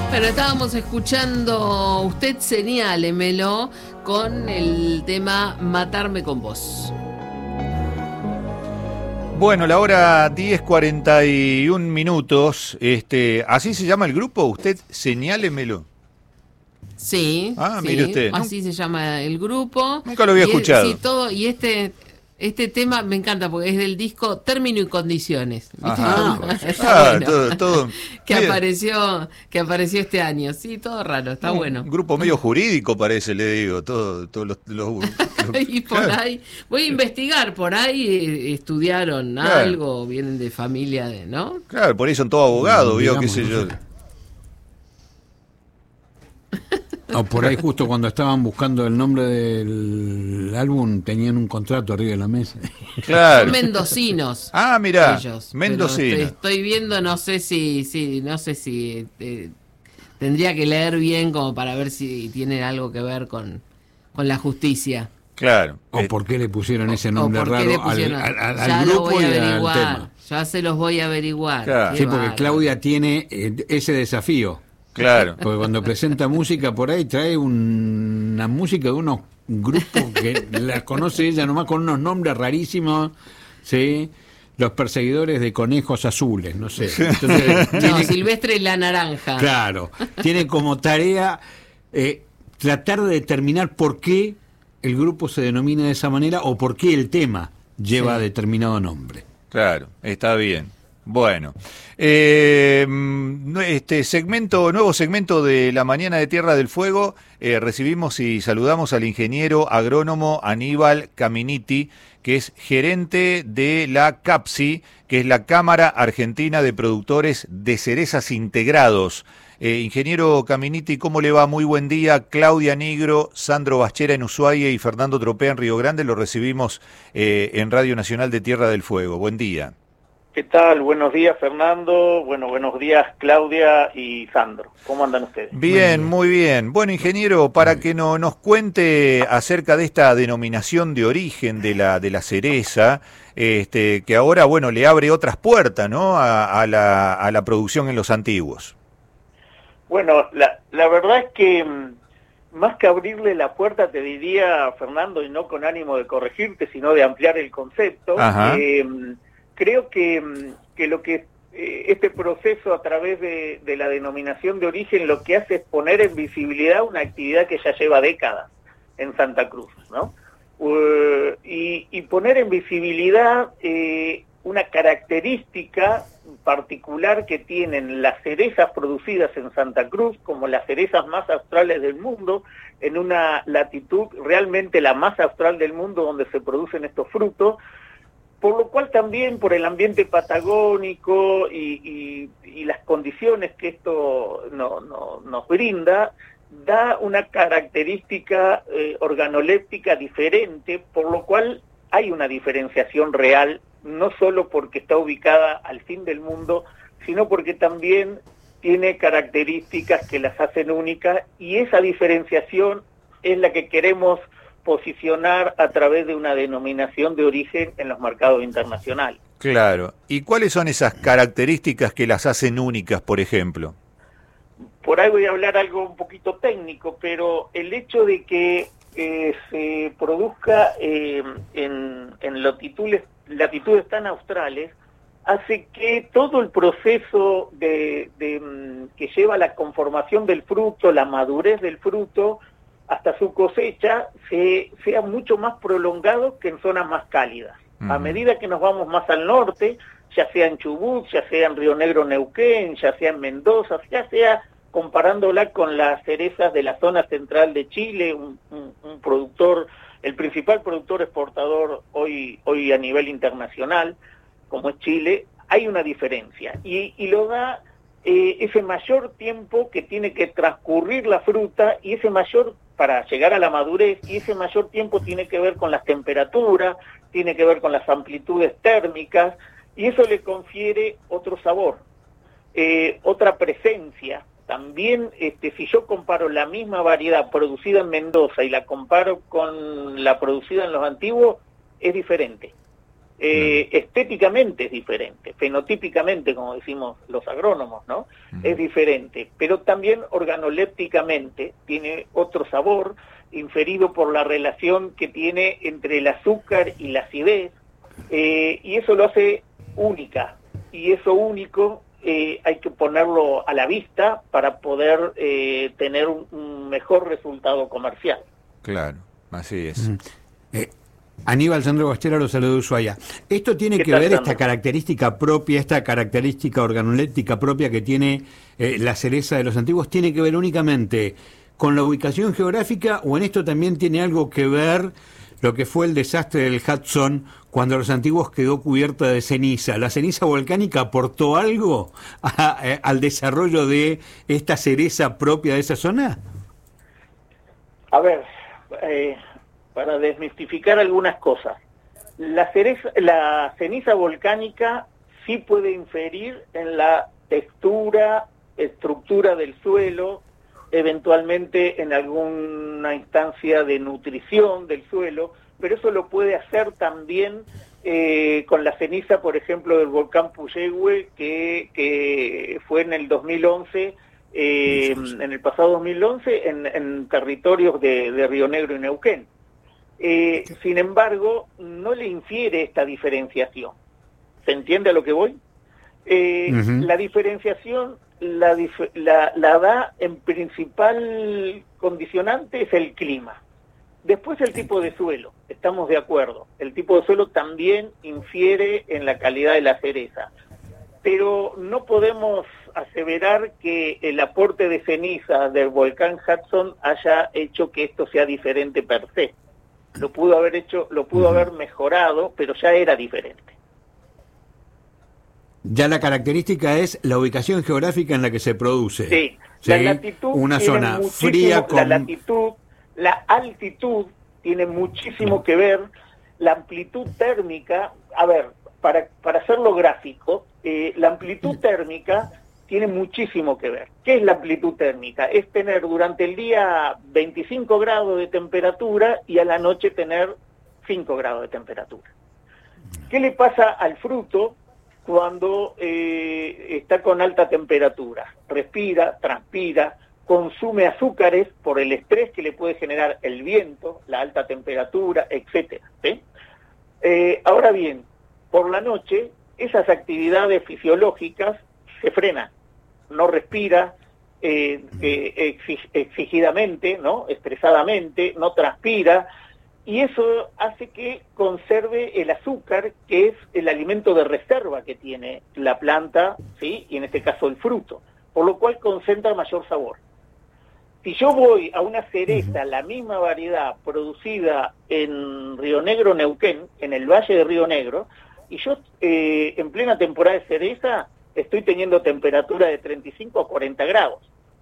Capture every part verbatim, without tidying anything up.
Bueno, estábamos escuchando Usted Señálemelo con el tema Matarme con Vos. Bueno, la hora diez cuarenta y un minutos. Este, ¿así se llama el grupo? Usted Señálemelo. Sí, ah, sí, mire usted. así se llama el grupo. Nunca lo había y escuchado. Es, sí, todo, y este... Este tema me encanta porque es del disco Término y Condiciones. Ajá. Está Ah, bueno. todo, todo. que Bien. apareció, que apareció este año. Sí, todo raro, está Un bueno. grupo medio jurídico parece, le digo, todo, todos los, los, los- Y por claro. ahí, voy a investigar, por ahí eh, estudiaron Claro. algo, vienen de familia de, ¿no? Claro, por ahí son todos abogados, vio, qué Digamos, sé no yo. sé. O por ahí justo cuando estaban buscando el nombre del álbum tenían un contrato arriba de la mesa. Claro. Son mendocinos. Ah, mirá, ellos. mendocino. Pero Estoy, estoy viendo, no sé si, si no sé si eh, tendría que leer bien como para ver si tiene algo que ver con, con la justicia. Claro. ¿O Eh, por qué le pusieron ese O nombre por qué le raro al, pusieron. al- al- al ya lo grupo voy y a al averiguar. tema? Ya se los voy a averiguar. Claro. Qué Sí, porque bárbaro. Claudia tiene eh, ese desafío. Claro. Porque cuando presenta música por ahí trae un- una música de unos grupos que las conoce ella nomás con unos nombres rarísimos, ¿sí? Los perseguidores de conejos azules, no sé. Entonces, No, tiene- Silvestre y la naranja. claro, tiene como tarea eh, tratar de determinar por qué el grupo se denomina de esa manera o por qué el tema lleva Sí. determinado nombre. Claro, está bien. Bueno, eh, mm, este segmento, nuevo segmento de la mañana de Tierra del Fuego, eh, recibimos y saludamos al ingeniero agrónomo Aníbal Caminiti, que es gerente de la CAPSI, que es la Cámara Argentina de Productores de Cerezas Integrados. Eh, ingeniero Caminiti, ¿cómo le va? Muy buen día. Claudia Nigro, Sandro Baschera en Ushuaia y Fernando Tropea en Río Grande. Lo recibimos eh, en Radio Nacional de Tierra del Fuego. Buen día. ¿Qué tal? Buenos días, Fernando. Bueno, buenos días, Claudia y Sandro. ¿Cómo andan ustedes? Bien, muy bien. Bueno, ingeniero, para que no, nos cuente acerca de esta denominación de origen de la, de la cereza, este, que ahora, bueno, le abre otras puertas, ¿no?, a, a, la, a la producción en los antiguos. Bueno, la, la verdad es que mm, más que abrirle la puerta, te diría, Fernando, y no con ánimo de corregirte, sino de ampliar el concepto, Ajá. eh, creo que, mm, que lo que eh, este proceso a través de, de la denominación de origen lo que hace es poner en visibilidad una actividad que ya lleva décadas en Santa Cruz, ¿no? Uh, y, y poner en visibilidad eh, una característica particular que tienen las cerezas producidas en Santa Cruz, como las cerezas más australes del mundo, en una latitud realmente la más austral del mundo donde se producen estos frutos, por lo cual también por el ambiente patagónico y, y, y las condiciones que esto no, no, nos brinda, da una característica eh, organoléptica diferente, por lo cual hay una diferenciación real, no solo porque está ubicada al fin del mundo, sino porque también tiene características que las hacen únicas, y esa diferenciación es la que queremos posicionar a través de una denominación de origen en los mercados internacionales. Claro. ¿Y cuáles son esas características que las hacen únicas, por ejemplo? Por ahí voy a hablar algo un poquito técnico, pero el hecho de que eh, se produzca eh, en, en latitudes, latitudes tan australes hace que todo el proceso de, de, que lleva la conformación del fruto, la madurez del fruto, hasta su cosecha, se, sea mucho más prolongado que en zonas más cálidas. Uh-huh. A medida que nos vamos más al norte, ya sea en Chubut, ya sea en Río Negro, Neuquén, ya sea en Mendoza, ya sea comparándola con las cerezas de la zona central de Chile, un, un, un productor, el principal productor exportador hoy, hoy a nivel internacional, como es Chile, hay una diferencia. Y, y lo da eh, ese mayor tiempo que tiene que transcurrir la fruta, y ese mayor, para llegar a la madurez, y ese mayor tiempo tiene que ver con las temperaturas, tiene que ver con las amplitudes térmicas, y eso le confiere otro sabor, eh, otra presencia. También, este, si yo comparo la misma variedad producida en Mendoza y la comparo con la producida en los antiguos, es diferente. Eh, mm. Estéticamente es diferente, fenotípicamente, como decimos los agrónomos, ¿no? Mm. Es diferente, pero también organolépticamente tiene otro sabor, inferido por la relación que tiene entre el azúcar y la acidez, eh, y eso lo hace única, y eso único eh, hay que ponerlo a la vista para poder eh, tener un, un mejor resultado comercial. Claro, así es. Mm. Eh, Aníbal Sandro Bastera, lo saludo de Ushuaia. Esto tiene que tal, ver, Sandro? esta característica propia, esta característica organoléptica propia que tiene eh, la cereza de los antiguos, ¿tiene que ver únicamente con la ubicación geográfica o en esto también tiene algo que ver lo que fue el desastre del Hudson cuando los antiguos quedó cubierta de ceniza? ¿La ceniza volcánica aportó algo a, a, al desarrollo de esta cereza propia de esa zona? A ver, eh, para desmistificar algunas cosas, la, cereza, la ceniza volcánica sí puede inferir en la textura, estructura del suelo, eventualmente en alguna instancia de nutrición del suelo, pero eso lo puede hacer también eh, con la ceniza, por ejemplo, del volcán Puyehue, que, que fue en el dos mil once, eh, en el pasado dos mil once, en, en territorios de, de Río Negro y Neuquén. Eh, sin embargo, no le infiere esta diferenciación. ¿Se entiende a lo que voy? Eh, uh-huh. La diferenciación La, dif- la, la da en principal condicionante es el clima. Después el tipo de suelo, estamos de acuerdo. El tipo de suelo también infiere en la calidad de la cereza. Pero no podemos aseverar que el aporte de ceniza del volcán Hudson haya hecho que esto sea diferente per se. Lo pudo haber hecho, lo pudo haber mejorado, pero ya era diferente. Ya la característica es la ubicación geográfica en la que se produce. Sí, ¿sí? La latitud una zona fría con... La latitud, la altitud tiene muchísimo que ver, la amplitud térmica, a ver, para, para hacerlo gráfico, eh, la amplitud térmica tiene muchísimo que ver. ¿Qué es la amplitud térmica? Es tener durante el día veinticinco grados de temperatura y a la noche tener cinco grados de temperatura. ¿Qué le pasa al fruto cuando eh, está con alta temperatura? Respira, transpira, consume azúcares por el estrés que le puede generar el viento, la alta temperatura, etcétera. ¿Sí? Eh, ahora bien, por la noche, esas actividades fisiológicas se frenan. No respira eh, eh, exig- exigidamente, ¿no? Estresadamente, no transpira, y eso hace que conserve el azúcar, que es el alimento de reserva que tiene la planta, ¿sí? Y en este caso el fruto, por lo cual concentra mayor sabor. Si yo voy a una cereza, la misma variedad producida en Río Negro, Neuquén, en el Valle de Río Negro, y yo eh, en plena temporada de cereza estoy teniendo temperatura de treinta y cinco a cuarenta grados.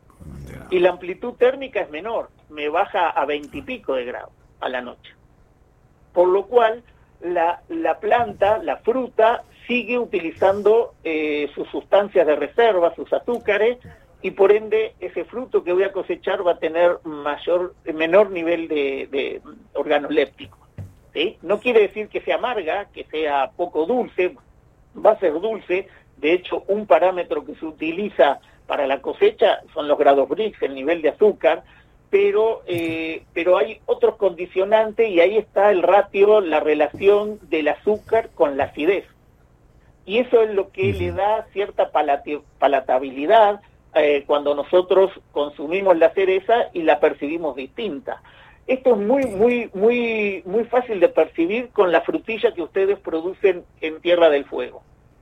Y la amplitud térmica es menor, me baja a veinte y pico de grados a la noche. Por lo cual, la, la planta, la fruta, sigue utilizando eh, sus sustancias de reserva, sus azúcares, y por ende ese fruto que voy a cosechar va a tener mayor, menor nivel de, de organoléptico. ¿Sí? No quiere decir que sea amarga, que sea poco dulce, va a ser dulce. De hecho, un parámetro que se utiliza para la cosecha son los grados Brix, el nivel de azúcar, pero eh, pero hay otros condicionantes y ahí está el ratio, la relación del azúcar con la acidez. Y eso es lo que le da cierta palati- palatabilidad eh, cuando nosotros consumimos la cereza y la percibimos distinta. Esto es muy muy muy muy fácil de percibir con la frutilla que ustedes producen en Tierra del Fuego.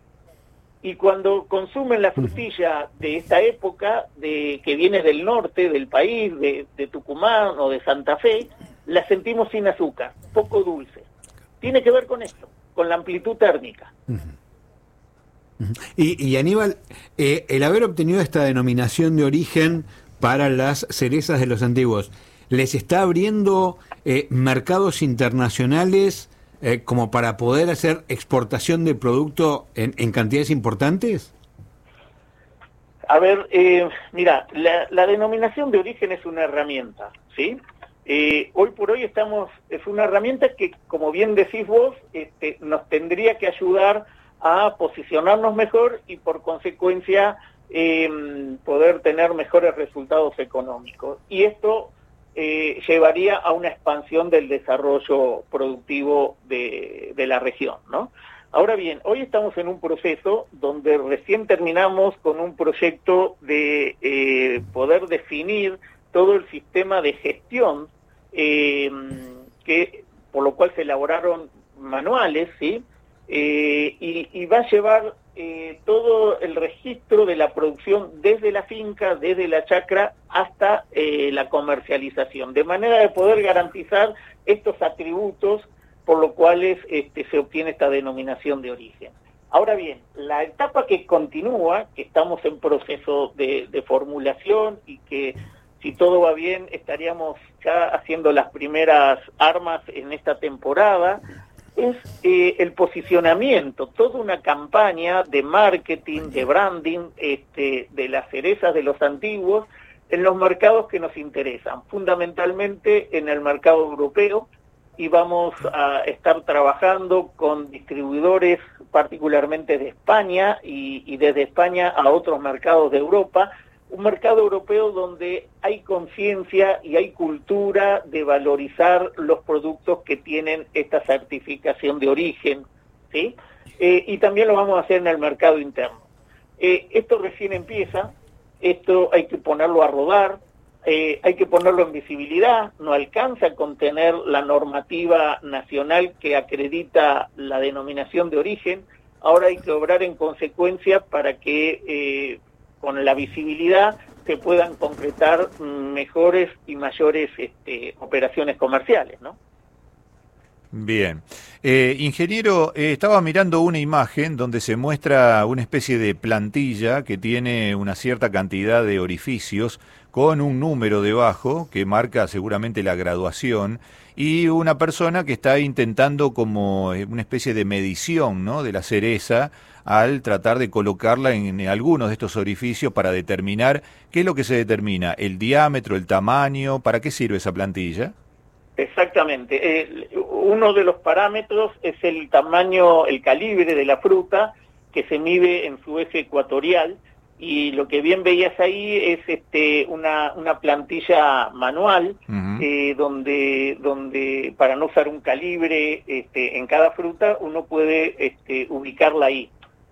Y cuando consumen la frutilla de esta época, de que viene del norte del país, de, de Tucumán o de Santa Fe, la sentimos sin azúcar, poco dulce. Tiene que ver con esto, con la amplitud térmica. Y, y Aníbal, eh, el haber obtenido esta denominación de origen para las cerezas de los antiguos, ¿les está abriendo eh, mercados internacionales Eh, como para poder hacer exportación de producto en, en cantidades importantes? A ver, eh, mira, la, la denominación de origen es una herramienta, ¿sí? Eh, hoy por hoy estamos, es una herramienta que, como bien decís vos, este, nos tendría que ayudar a posicionarnos mejor y por consecuencia eh, poder tener mejores resultados económicos. Y esto eh, llevaría a una expansión del desarrollo productivo de, de la región, ¿no? Ahora bien, hoy estamos en un proceso donde recién terminamos con un proyecto de eh, poder definir todo el sistema de gestión, eh, que por lo cual se elaboraron manuales, ¿sí? Eh, y, y va a llevar eh, todo el registro de la producción desde la finca, desde la chacra, hasta eh, la comercialización, de manera de poder garantizar estos atributos por lo cual este, se obtiene esta denominación de origen. Ahora bien, la etapa que continúa, que estamos en proceso de, de formulación y que si todo va bien estaríamos ya haciendo las primeras armas en esta temporada, es eh, el posicionamiento, toda una campaña de marketing, de branding este, de las cerezas de los antiguos en los mercados que nos interesan, fundamentalmente en el mercado europeo, y vamos a estar trabajando con distribuidores particularmente de España y, y desde España a otros mercados de Europa, un mercado europeo donde hay conciencia y hay cultura de valorizar los productos que tienen esta certificación de origen, ¿sí? Eh, y también lo vamos a hacer en el mercado interno. Eh, esto recién empieza, esto hay que ponerlo a rodar, Eh, hay que ponerlo en visibilidad, no alcanza con tener la normativa nacional que acredita la denominación de origen, ahora hay que obrar en consecuencia para que eh, con la visibilidad se puedan concretar mejores y mayores este, operaciones comerciales, ¿no? Bien. Eh, ingeniero, eh, estaba mirando una imagen donde se muestra una especie de plantilla que tiene una cierta cantidad de orificios con un número debajo que marca seguramente la graduación y una persona que está intentando como una especie de medición, ¿no?, de la cereza al tratar de colocarla en, en algunos de estos orificios para determinar qué es lo que se determina, el diámetro, el tamaño, ¿para qué sirve esa plantilla? Exactamente. Eh, uno de los parámetros es el tamaño, el calibre de la fruta que se mide en su eje ecuatorial, y lo que bien veías ahí es este una, una plantilla manual, uh-huh. eh, donde donde para no usar un calibre este, en cada fruta uno puede este, ubicarla ahí.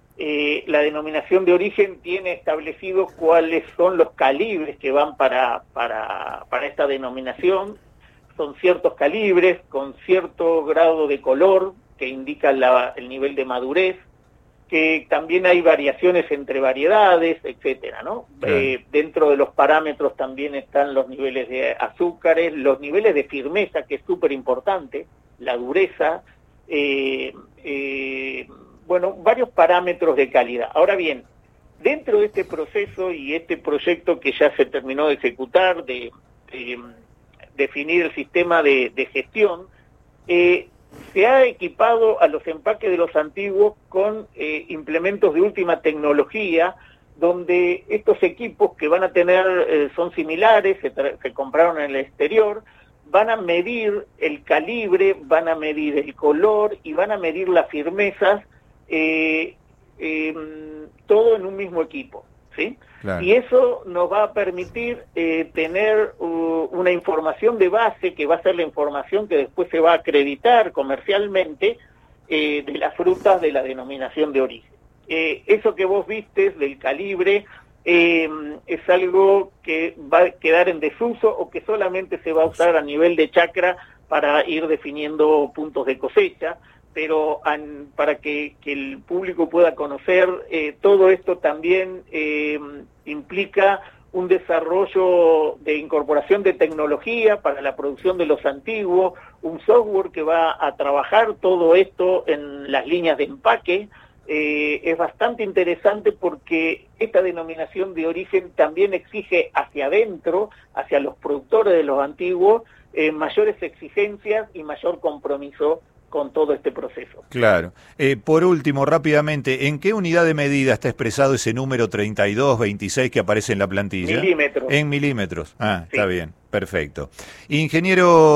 Eh, la denominación de origen tiene establecido cuáles son los calibres que van para, para, para esta denominación. Son ciertos calibres con cierto grado de color que indica la, el nivel de madurez, que también hay variaciones entre variedades, etcétera, ¿no? Claro. Eh, dentro de los parámetros también están los niveles de azúcares, los niveles de firmeza, que es súper importante, la dureza, eh, eh, bueno, varios parámetros de calidad. Ahora bien, dentro de este proceso y este proyecto que ya se terminó de ejecutar, de, de definir el sistema de, de gestión, eh, se ha equipado a los empaques de los antiguos con eh, implementos de última tecnología, donde estos equipos que van a tener, eh, son similares, se, se compraron en el exterior, van a medir el calibre, van a medir el color y van a medir las firmezas, eh, eh, todo en un mismo equipo, ¿sí? Claro. Y eso nos va a permitir eh, tener uh, una información de base, que va a ser la información que después se va a acreditar comercialmente eh, de las frutas de la denominación de origen. Eh, eso que vos vistes del calibre eh, es algo que va a quedar en desuso o que solamente se va a usar a nivel de chacra para ir definiendo puntos de cosecha, pero an, para que, que el público pueda conocer, eh, todo esto también eh, implica un desarrollo de incorporación de tecnología para la producción de los antiguos, un software que va a trabajar todo esto en las líneas de empaque. Eh, es bastante interesante porque esta denominación de origen también exige hacia adentro, hacia los productores de los antiguos, eh, mayores exigencias y mayor compromiso con todo este proceso. Claro. Eh, por último, rápidamente, ¿en qué unidad de medida está expresado ese número treinta y dos veintiséis que aparece en la plantilla? Milímetros. En milímetros. Ah, Sí. está bien. Perfecto. Ingeniero